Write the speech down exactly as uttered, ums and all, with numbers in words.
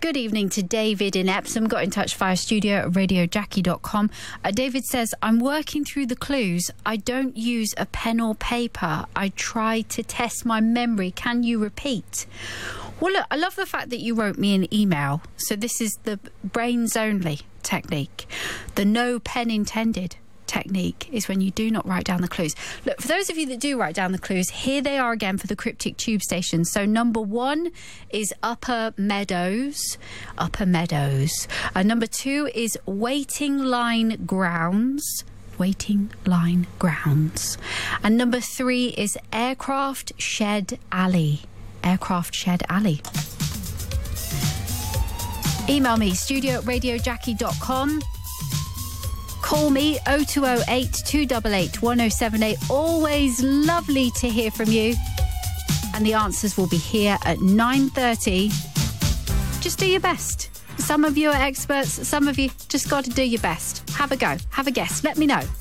good evening to David in Epsom. Got in touch via studio at radio jackie dot com. Uh, David says, I'm working through the clues. I don't use a pen or paper. I try to test my memory. Can you repeat? Well, look, I love the fact that you wrote me an email. So this is the brains only technique. The no pen intended technique is when you do not write down the clues. Look, for those of you that do write down the clues, here they are again for the cryptic tube station. So number one is Upper Meadows. Upper Meadows. Uh, number two is Waiting Line Grounds. Waiting Line Grounds. And number three is Aircraft Shed Alley. Aircraft Shed Alley. Email me, studio at radio jackie dot com. Call me oh two oh eight, two eight eight, one oh seven eight. Always lovely to hear from you. And the answers will be here at nine thirty. Just do your best. Some of you are experts. Some of you just got to do your best. Have a go. Have a guess. Let me know.